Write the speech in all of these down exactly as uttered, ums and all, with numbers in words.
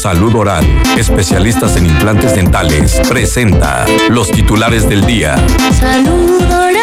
Salud Oral, especialistas en implantes dentales, presenta los titulares del día. Salud Oral.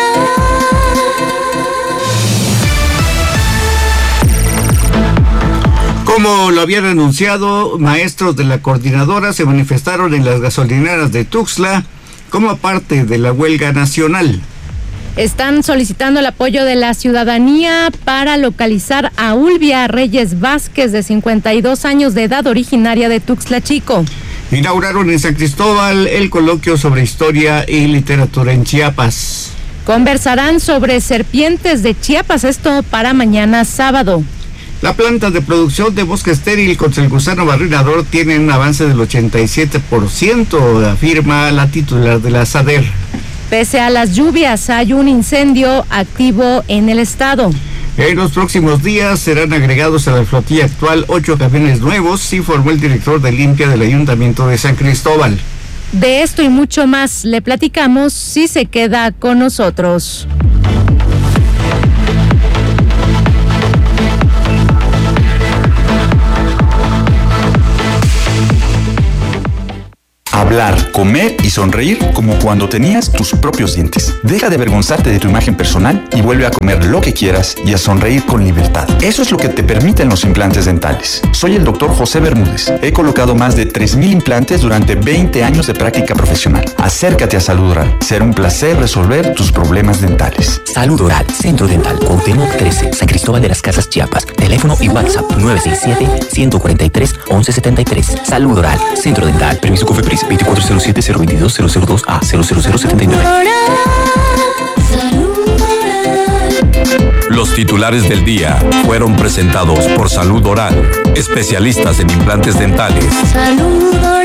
Como lo habían anunciado, maestros de la coordinadora se manifestaron en las gasolineras de Tuxtla como parte de la huelga nacional. Están solicitando el apoyo de la ciudadanía para localizar a Ulvia Reyes Vázquez, de cincuenta y dos años de edad, originaria de Tuxtla Chico. Inauguraron en San Cristóbal el coloquio sobre historia y literatura en Chiapas. Conversarán sobre serpientes de Chiapas, esto para mañana sábado. La planta de producción de bosque estéril contra el gusano barrinador tiene un avance del ochenta y siete por ciento, afirma la titular de la SADER. Pese a las lluvias, hay un incendio activo en el estado. En los próximos días serán agregados a la flotilla actual ocho camiones nuevos, informó el director de limpia del Ayuntamiento de San Cristóbal. De esto y mucho más le platicamos si se queda con nosotros. Hablar, comer y sonreír como cuando tenías tus propios dientes. Deja de avergonzarte de tu imagen personal y vuelve a comer lo que quieras y a sonreír con libertad. Eso es lo que te permiten los implantes dentales. Soy el doctor José Bermúdez. He colocado más de tres mil implantes durante veinte años de práctica profesional. Acércate a Salud Oral. Será un placer resolver tus problemas dentales. Salud Oral, Centro Dental, Cuauhtémoc trece, San Cristóbal de las Casas, Chiapas. Teléfono y WhatsApp nueve seis siete, uno cuatro tres, once setenta y tres. Salud Oral, Centro Dental. Permiso COFEPRIS veinticuatro cero siete cero veintidós cero cero dos A cero cero cero setenta y nueve. Los titulares del día fueron presentados por Salud Oral, especialistas en implantes dentales. Salud Oral.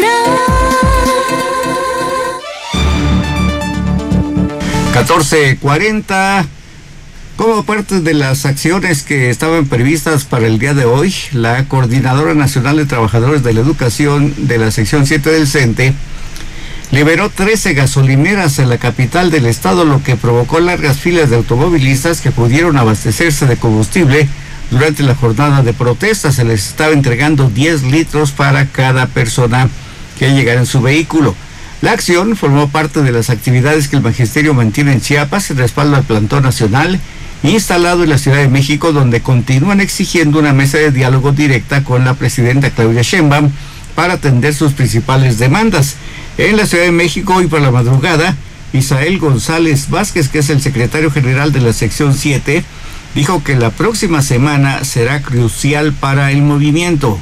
catorce cuarenta. Como parte de las acciones que estaban previstas para el día de hoy, la Coordinadora Nacional de Trabajadores de la Educación de la sección siete del CENTE liberó trece gasolineras en la capital del estado, lo que provocó largas filas de automovilistas que pudieron abastecerse de combustible durante la jornada de protesta. Se les estaba entregando diez litros para cada persona que llegara en su vehículo. La acción formó parte de las actividades que el Magisterio mantiene en Chiapas en respaldo al plantón nacional instalado en la Ciudad de México, donde continúan exigiendo una mesa de diálogo directa con la presidenta Claudia Sheinbaum para atender sus principales demandas. En la Ciudad de México, hoy por la madrugada, Isael González Vázquez, que es el secretario general de la sección siete, dijo que la próxima semana será crucial para el movimiento.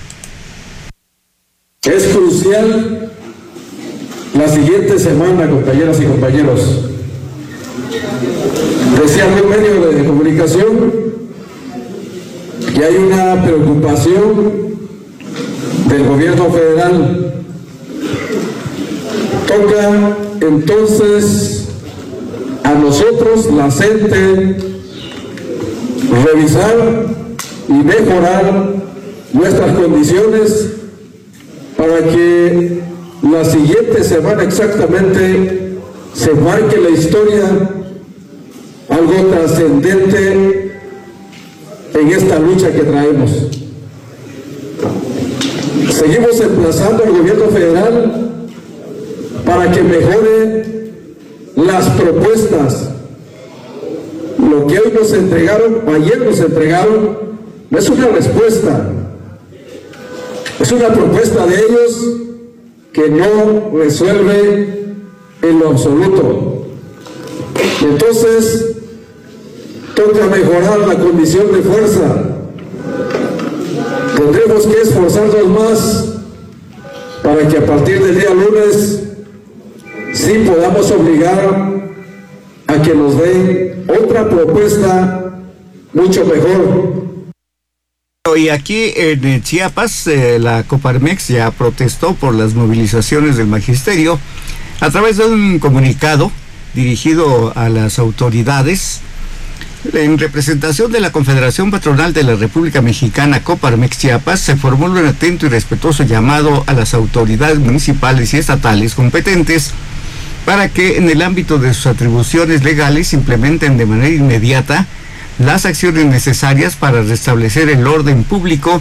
Es crucial la siguiente semana, compañeras y compañeros. Decía un medio de comunicación que hay una preocupación del gobierno federal. Toca entonces a nosotros, la CENTE, revisar y mejorar nuestras condiciones para que la siguiente semana exactamente se marque la historia, algo trascendente en esta lucha que traemos. Seguimos emplazando al gobierno federal para que mejore las propuestas. Lo que hoy nos entregaron, o ayer nos entregaron, no es una respuesta, es una propuesta de ellos que no resuelve en lo absoluto. Entonces, toca mejorar la condición de fuerza. Tendremos que esforzarnos más para que a partir del día lunes sí podamos obligar a que nos den otra propuesta mucho mejor. Y aquí en Chiapas, eh, la Coparmex ya protestó por las movilizaciones del magisterio a través de un comunicado dirigido a las autoridades. En representación de la Confederación Patronal de la República Mexicana, Coparmex Chiapas, se formula un atento y respetuoso llamado a las autoridades municipales y estatales competentes para que en el ámbito de sus atribuciones legales implementen de manera inmediata las acciones necesarias para restablecer el orden público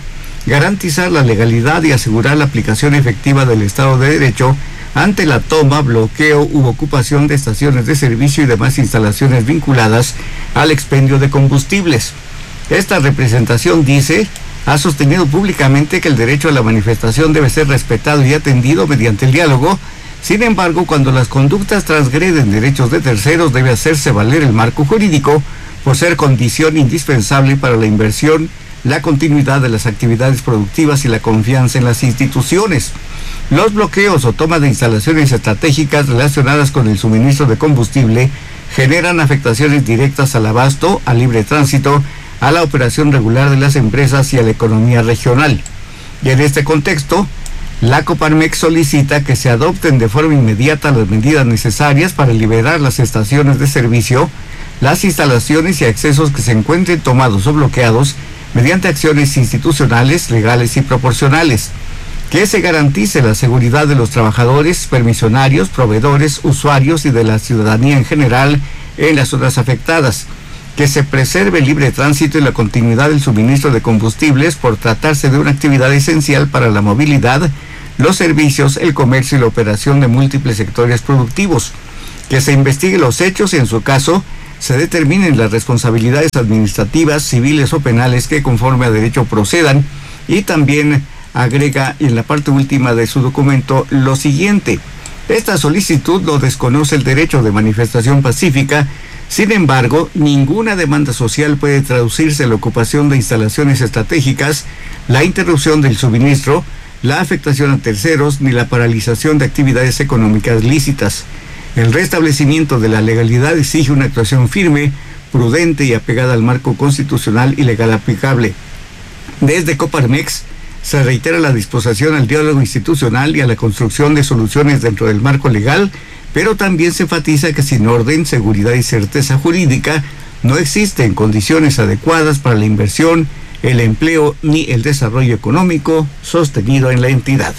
garantizar la legalidad y asegurar la aplicación efectiva del Estado de Derecho ante la toma, bloqueo u ocupación de estaciones de servicio y demás instalaciones vinculadas al expendio de combustibles. Esta representación, dice, ha sostenido públicamente que el derecho a la manifestación debe ser respetado y atendido mediante el diálogo. Sin embargo, cuando las conductas transgreden derechos de terceros, debe hacerse valer el marco jurídico por ser condición indispensable para la inversión, la continuidad de las actividades productivas y la confianza en las instituciones. Los bloqueos o toma de instalaciones estratégicas relacionadas con el suministro de combustible generan afectaciones directas al abasto, al libre tránsito, a la operación regular de las empresas y a la economía regional. Y en este contexto, la Coparmex solicita que se adopten de forma inmediata las medidas necesarias para liberar las estaciones de servicio, las instalaciones y accesos que se encuentren tomados o bloqueados mediante acciones institucionales, legales y proporcionales, que se garantice la seguridad de los trabajadores, permisionarios, proveedores, usuarios y de la ciudadanía en general en las zonas afectadas, que se preserve el libre tránsito y la continuidad del suministro de combustibles por tratarse de una actividad esencial para la movilidad, los servicios, el comercio y la operación de múltiples sectores productivos, que se investiguen los hechos y en su caso se determinen las responsabilidades administrativas, civiles o penales que conforme a derecho procedan, y también agrega en la parte última de su documento lo siguiente: esta solicitud no desconoce el derecho de manifestación pacífica. Sin embargo, ninguna demanda social puede traducirse en la ocupación de instalaciones estratégicas, la interrupción del suministro, la afectación a terceros, ni la paralización de actividades económicas lícitas. El restablecimiento de la legalidad exige una actuación firme, prudente y apegada al marco constitucional y legal aplicable. Desde Coparmex se reitera la disposición al diálogo institucional y a la construcción de soluciones dentro del marco legal, pero también se enfatiza que sin orden, seguridad y certeza jurídica no existen condiciones adecuadas para la inversión, el empleo ni el desarrollo económico sostenido en la entidad.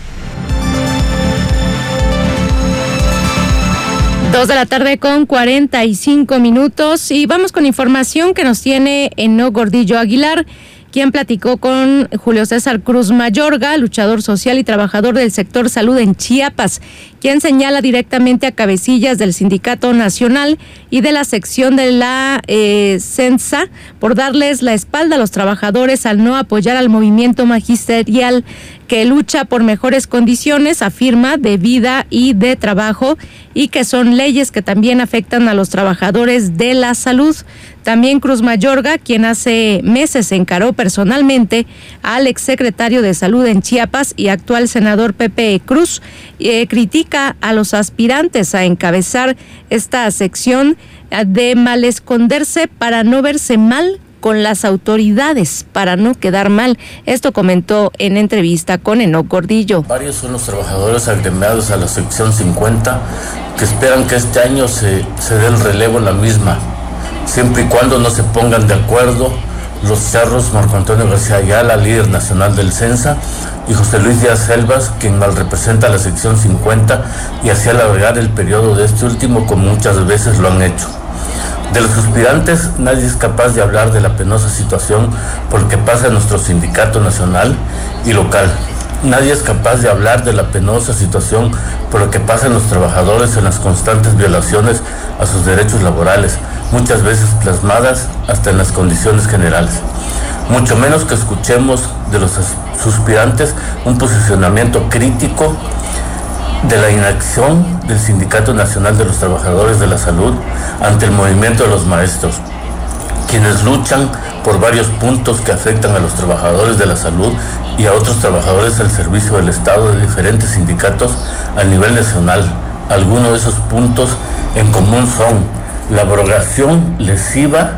Dos de la tarde con cuarenta y cinco minutos y vamos con información que nos tiene Enoc Gordillo Aguilar, quien platicó con Julio César Cruz Mayorga, luchador social y trabajador del sector salud en Chiapas, quien señala directamente a cabecillas del Sindicato Nacional y de la sección de la eh, CENSA por darles la espalda a los trabajadores al no apoyar al movimiento magisterial que lucha por mejores condiciones, afirma, de vida y de trabajo, y que son leyes que también afectan a los trabajadores de la salud. También Cruz Mayorga, quien hace meses encaró personalmente al exsecretario de Salud en Chiapas y actual senador Pepe Cruz, eh, critica a los aspirantes a encabezar esta sección de mal esconderse para no verse mal con las autoridades, para no quedar mal. Esto comentó en entrevista con Enoc Gordillo. Varios son los trabajadores agremiados a la sección cincuenta que esperan que este año se, se dé el relevo en la misma, siempre y cuando no se pongan de acuerdo los charros Marco Antonio García Ayala, líder nacional del CENSA, y José Luis Díaz Selvas, quien mal representa a la sección cincuenta y así alargar el periodo de este último, como muchas veces lo han hecho. De los aspirantes, nadie es capaz de hablar de la penosa situación por que pasa en nuestro sindicato nacional y local. Nadie es capaz de hablar de la penosa situación por lo que pasan los trabajadores en las constantes violaciones a sus derechos laborales, muchas veces plasmadas hasta en las condiciones generales. Mucho menos que escuchemos de los aspirantes un posicionamiento crítico de la inacción del Sindicato Nacional de los Trabajadores de la Salud ante el movimiento de los maestros, quienes luchan por varios puntos que afectan a los trabajadores de la salud y a otros trabajadores del servicio del Estado de diferentes sindicatos a nivel nacional. Algunos de esos puntos en común son la abrogación lesiva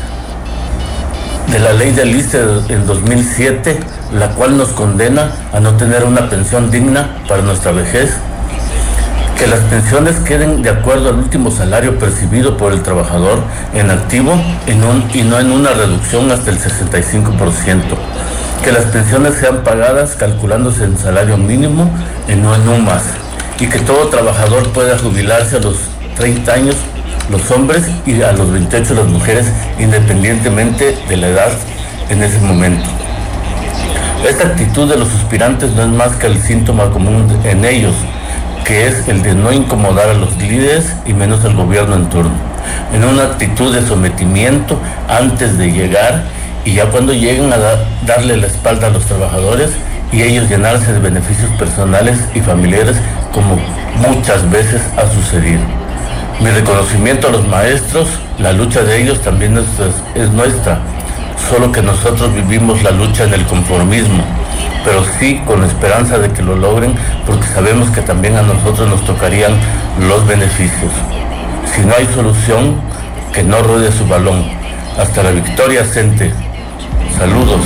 de la ley del I S S S E en dos mil siete, la cual nos condena a no tener una pensión digna para nuestra vejez, que las pensiones queden de acuerdo al último salario percibido por el trabajador en activo en un, y no en una reducción hasta el sesenta y cinco por ciento, que las pensiones sean pagadas calculándose en salario mínimo y no en un más, y que todo trabajador pueda jubilarse a los treinta años, los hombres, y a los veintiocho las mujeres, independientemente de la edad en ese momento. Esta actitud de los suspirantes no es más que el síntoma común en ellos, que es el de no incomodar a los líderes y menos al gobierno en turno, en una actitud de sometimiento antes de llegar, y ya cuando lleguen a da- darle la espalda a los trabajadores y ellos llenarse de beneficios personales y familiares, como muchas veces ha sucedido. Mi reconocimiento a los maestros, la lucha de ellos también es, es nuestra, solo que nosotros vivimos la lucha en el conformismo, pero sí con la esperanza de que lo logren, porque sabemos que también a nosotros nos tocarían los beneficios. Si no hay solución, que no ruede su balón. Hasta la victoria, Cente. Saludos.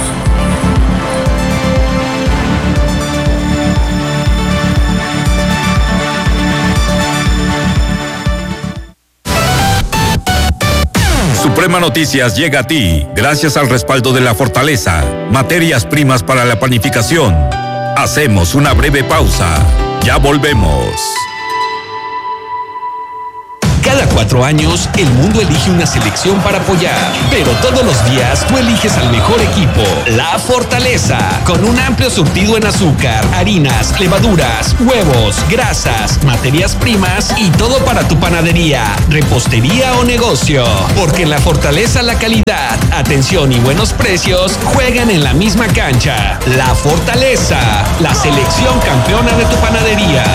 Suprema Noticias llega a ti gracias al respaldo de La Fortaleza, materias primas para la panificación. Hacemos una breve pausa. Ya volvemos. Cada cuatro años, el mundo elige una selección para apoyar, pero todos los días tú eliges al mejor equipo, La Fortaleza, con un amplio surtido en azúcar, harinas, levaduras, huevos, grasas, materias primas y todo para tu panadería, repostería o negocio. Porque en La Fortaleza la calidad, atención y buenos precios juegan en la misma cancha. La Fortaleza, la selección campeona de tu panadería.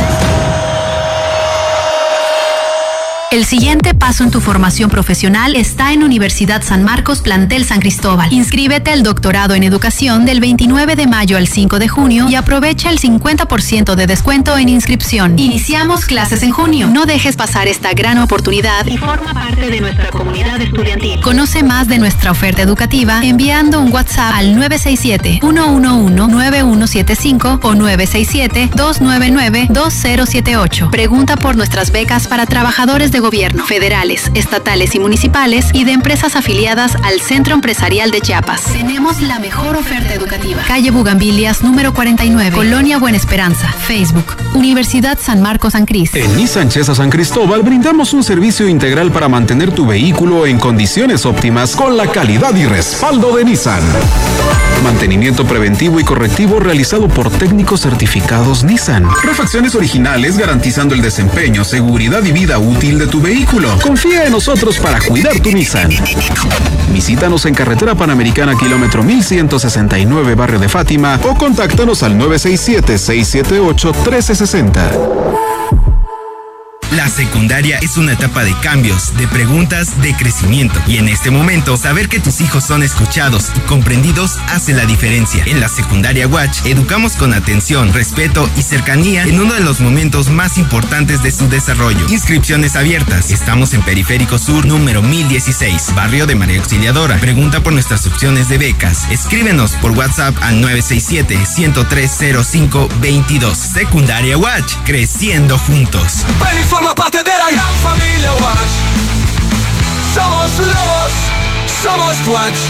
El siguiente paso en tu formación profesional está en Universidad San Marcos, Plantel San Cristóbal. Inscríbete al doctorado en educación del veintinueve de mayo al cinco de junio y aprovecha el cincuenta por ciento de descuento en inscripción. Iniciamos clases en junio. No dejes pasar esta gran oportunidad y forma parte de nuestra comunidad estudiantil. Conoce más de nuestra oferta educativa enviando un WhatsApp al nueve seis siete, uno uno uno, nueve uno siete cinco o nueve seis siete, dos nueve nueve, dos cero siete ocho. Pregunta por nuestras becas para trabajadores de gobierno, federales, estatales y municipales y de empresas afiliadas al Centro Empresarial de Chiapas. Tenemos la mejor oferta educativa. Calle Bugambilias, número cuarenta y nueve, Colonia Buena Esperanza. Facebook, Universidad San Marcos San Cris. En Nissan Chesa San Cristóbal brindamos un servicio integral para mantener tu vehículo en condiciones óptimas con la calidad y respaldo de Nissan. Mantenimiento preventivo y correctivo realizado por técnicos certificados Nissan. Refacciones originales garantizando el desempeño, seguridad y vida útil de tu vehículo. Confía en nosotros para cuidar tu Nissan. Visítanos en Carretera Panamericana, kilómetro mil ciento sesenta y nueve, Barrio de Fátima, o contáctanos al nueve seis siete, seis siete ocho, uno tres seis cero. La secundaria es una etapa de cambios, de preguntas, de crecimiento. Y en este momento, saber que tus hijos son escuchados y comprendidos hace la diferencia. En la Secundaria Watch, educamos con atención, respeto y cercanía en uno de los momentos más importantes de su desarrollo. Inscripciones abiertas. Estamos en Periférico Sur, número mil dieciséis, Barrio de María Auxiliadora. Pregunta por nuestras opciones de becas. Escríbenos por WhatsApp al nueve seis siete, uno cero tres cero cinco dos dos. Secundaria Watch, creciendo juntos. Forma parte de la gran familia Watch. Somos lobos, somos Watch.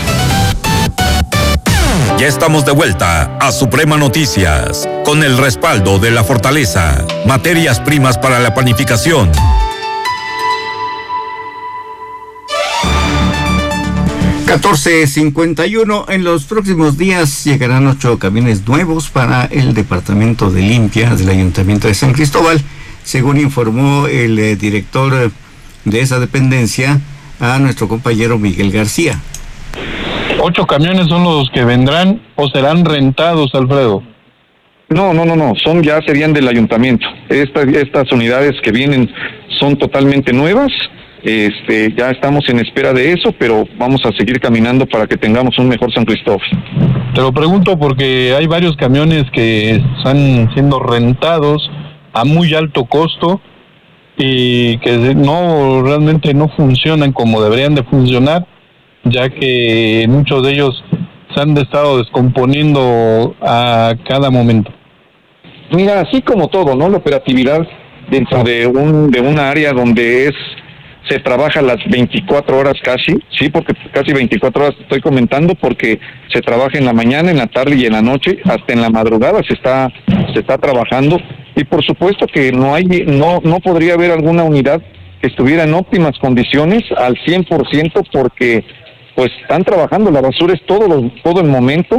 Ya estamos de vuelta a Suprema Noticias, con el respaldo de La Fortaleza, materias primas para la panificación. catorce cincuenta y uno. En los próximos días llegarán ocho camiones nuevos para el Departamento de Limpia del Ayuntamiento de San Cristóbal, según informó el eh, director de esa dependencia a nuestro compañero Miguel García. ¿Ocho camiones son los que vendrán o serán rentados, Alfredo? No, no, no, no, son ya serían del ayuntamiento. Estas, estas unidades que vienen son totalmente nuevas. Este, ya estamos en espera de eso, pero vamos a seguir caminando para que tengamos un mejor San Cristóbal. Te lo pregunto porque hay varios camiones que están siendo rentados a muy alto costo y que no realmente no funcionan como deberían de funcionar, ya que muchos de ellos se han estado descomponiendo a cada momento. Mira, así como todo, ¿no? La operatividad dentro de un de una área donde es se trabaja las veinticuatro horas casi, sí, porque casi veinticuatro horas estoy comentando, porque se trabaja en la mañana, en la tarde y en la noche, hasta en la madrugada se está se está trabajando, y por supuesto que no hay no no podría haber alguna unidad que estuviera en óptimas condiciones al cien por ciento, porque pues están trabajando, la basura es todo lo, todo el momento,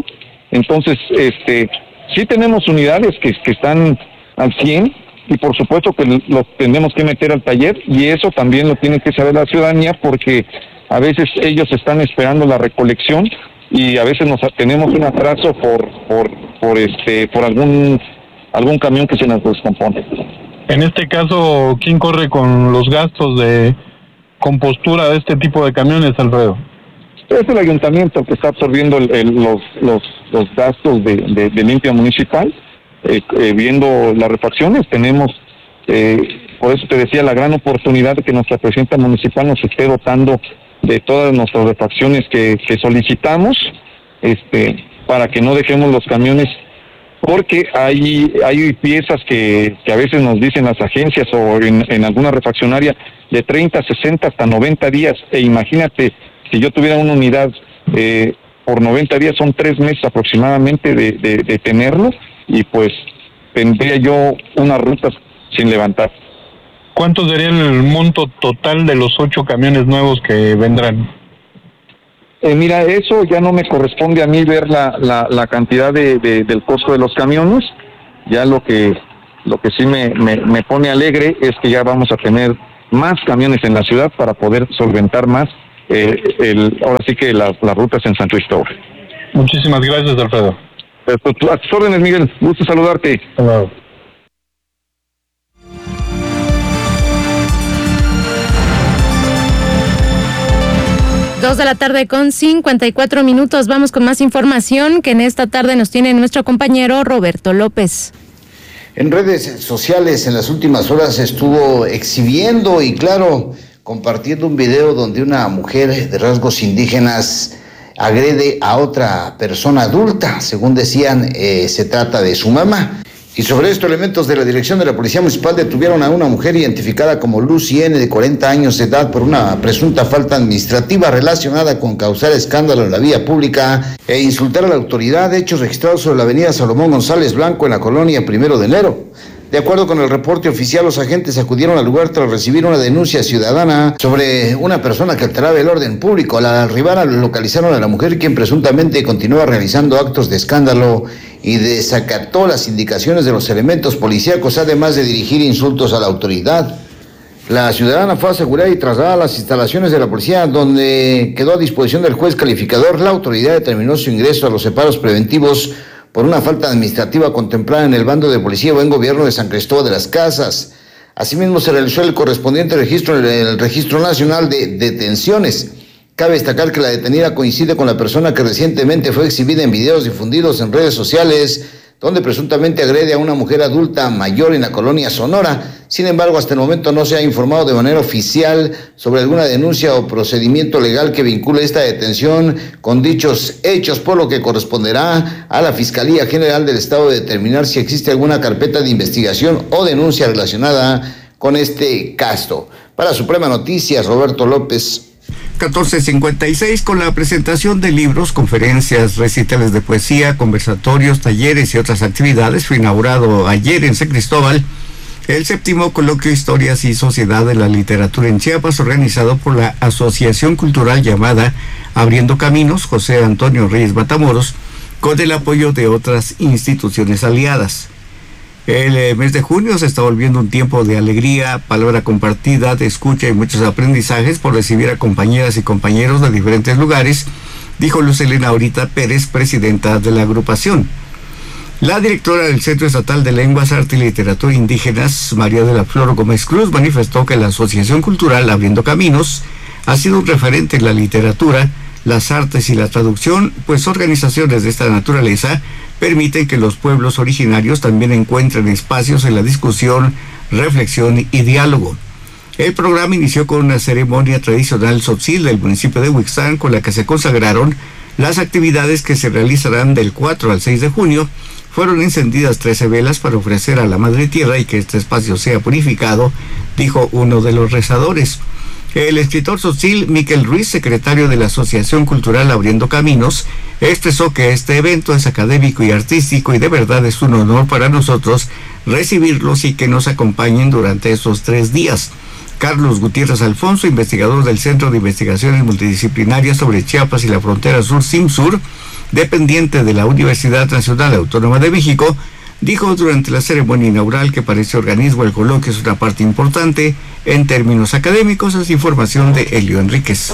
Entonces, este, sí tenemos unidades que, que están al cien y por supuesto que los tenemos que meter al taller, y eso también lo tiene que saber la ciudadanía, porque a veces ellos están esperando la recolección y a veces nos tenemos un atraso por por por este por algún algún camión que se nos descompone. En este caso, ¿quién corre con los gastos de compostura de este tipo de camiones, Alfredo? Es el ayuntamiento que está absorbiendo el, el, los, los los gastos de, de, de limpia municipal, eh, eh, viendo las refacciones. Tenemos, eh, por eso te decía, la gran oportunidad de que nuestra presidenta municipal nos esté dotando de todas nuestras refacciones que, que solicitamos, este, para que no dejemos los camiones, porque hay hay piezas que, que a veces nos dicen las agencias o en, en alguna refaccionaria de treinta, sesenta hasta noventa días, e imagínate, si yo tuviera una unidad eh, por noventa días, son tres meses aproximadamente de, de, de tenerlo, y pues tendría yo unas rutas sin levantar. ¿Cuánto sería el monto total de los ocho camiones nuevos que vendrán? Eh, mira, eso ya no me corresponde a mí ver la, la, la cantidad de, de, del costo de los camiones. Ya lo que lo que sí me, me, me pone alegre es que ya vamos a tener más camiones en la ciudad para poder solventar más, eh, el, ahora sí que las, las rutas en San Cristóbal. Muchísimas gracias, Alfredo. Eh, a tus órdenes, Miguel. Gusto saludarte. Hello. Dos de la tarde con cincuenta y cuatro minutos. Vamos con más información que en esta tarde nos tiene nuestro compañero Roberto López. En redes sociales en las últimas horas estuvo exhibiendo y claro, compartiendo un video donde una mujer de rasgos indígenas agrede a otra persona adulta. Según decían, eh, se trata de su mamá. Y sobre esto, elementos de la Dirección de la Policía Municipal detuvieron a una mujer identificada como Lucy N., de cuarenta años de edad, por una presunta falta administrativa relacionada con causar escándalo en la vía pública e insultar a la autoridad, hechos registrados sobre la avenida Salomón González Blanco en la colonia Primero de Enero. De acuerdo con el reporte oficial, los agentes acudieron al lugar tras recibir una denuncia ciudadana sobre una persona que alteraba el orden público. Al arribar, localizaron a la mujer, quien presuntamente continúa realizando actos de escándalo y desacató las indicaciones de los elementos policíacos, además de dirigir insultos a la autoridad. La ciudadana fue asegurada y trasladada a las instalaciones de la policía, donde quedó a disposición del juez calificador. La autoridad determinó su ingreso a los separos preventivos por una falta administrativa contemplada en el bando de policía Buen Gobierno de San Cristóbal de las Casas. Asimismo, se realizó el correspondiente registro en el Registro Nacional de Detenciones. Cabe destacar que la detenida coincide con la persona que recientemente fue exhibida en videos difundidos en redes sociales, donde presuntamente agrede a una mujer adulta mayor en la colonia Sonora. Sin embargo, hasta el momento no se ha informado de manera oficial sobre alguna denuncia o procedimiento legal que vincule esta detención con dichos hechos, por lo que corresponderá a la Fiscalía General del Estado de determinar si existe alguna carpeta de investigación o denuncia relacionada con este caso. Para Suprema Noticias, Roberto López. catorce cincuenta y seis, con la presentación de libros, conferencias, recitales de poesía, conversatorios, talleres y otras actividades, fue inaugurado ayer en San Cristóbal el séptimo coloquio Historias y Sociedad de la Literatura en Chiapas, organizado por la asociación cultural llamada Abriendo Caminos, José Antonio Reyes Matamoros, con el apoyo de otras instituciones aliadas. El mes de junio se está volviendo un tiempo de alegría, palabra compartida, de escucha y muchos aprendizajes por recibir a compañeras y compañeros de diferentes lugares, dijo Luz Elena Ahorita Pérez, presidenta de la agrupación. La directora del Centro Estatal de Lenguas, Arte y Literatura Indígenas, María de la Flor Gómez Cruz, manifestó que la Asociación Cultural Abriendo Caminos ha sido un referente en la literatura, las artes y la traducción, pues organizaciones de esta naturaleza permiten que los pueblos originarios también encuentren espacios en la discusión, reflexión y diálogo. El programa inició con una ceremonia tradicional tzotzil del municipio de Huixtán, con la que se consagraron las actividades que se realizarán del cuatro al seis de junio. Fueron encendidas trece velas para ofrecer a la Madre Tierra y que este espacio sea purificado, dijo uno de los rezadores. El escritor tzotzil Miquel Ruiz, secretario de la Asociación Cultural Abriendo Caminos, expresó que este evento es académico y artístico y de verdad es un honor para nosotros recibirlos y que nos acompañen durante esos tres días. Carlos Gutiérrez Alfonso, investigador del Centro de Investigaciones Multidisciplinarias sobre Chiapas y la Frontera Sur, CIMSUR, dependiente de la Universidad Nacional Autónoma de México, dijo durante la ceremonia inaugural que para este organismo el coloquio es una parte importante en términos académicos. Es información de Elio Enríquez.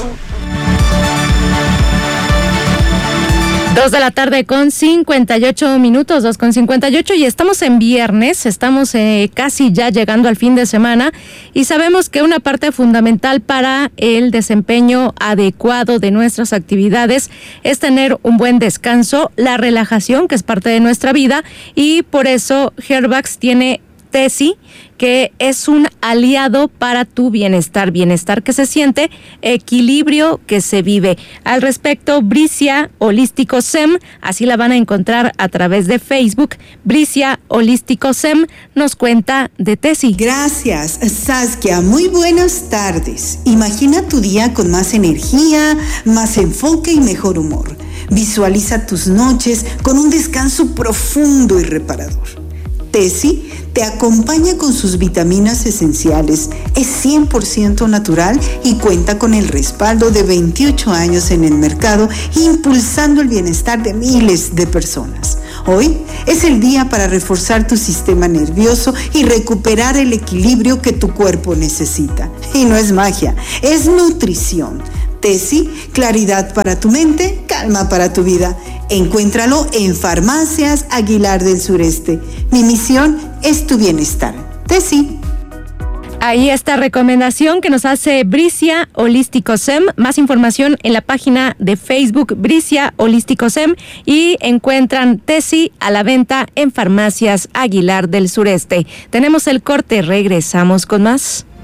Dos de la tarde con cincuenta y ocho minutos, dos con cincuenta y ocho, y estamos en viernes, estamos eh, casi ya llegando al fin de semana, y sabemos que una parte fundamental para el desempeño adecuado de nuestras actividades es tener un buen descanso, la relajación, que es parte de nuestra vida, y por eso Herbax tiene Tesi, que es un aliado para tu bienestar, bienestar que se siente, equilibrio que se vive. Al respecto, Bricia Holístico SEM, así la van a encontrar a través de Facebook. Bricia Holístico SEM nos cuenta de Tesi. Gracias, Saskia. Muy buenas tardes. Imagina tu día con más energía, más enfoque y mejor humor. Visualiza tus noches con un descanso profundo y reparador. Tesi te acompaña con sus vitaminas esenciales, es cien por ciento natural y cuenta con el respaldo de veintiocho años en el mercado, impulsando el bienestar de miles de personas. Hoy es el día para reforzar tu sistema nervioso y recuperar el equilibrio que tu cuerpo necesita. Y no es magia, es nutrición. Tesi, claridad para tu mente, calma para tu vida. Encuéntralo en Farmacias Aguilar del Sureste. Mi misión es tu bienestar. Tesi. Ahí esta recomendación que nos hace Bricia Holístico SEM. Más información en la página de Facebook Bricia Holístico SEM, y encuentran Tesi a la venta en Farmacias Aguilar del Sureste. Tenemos el corte, regresamos con más.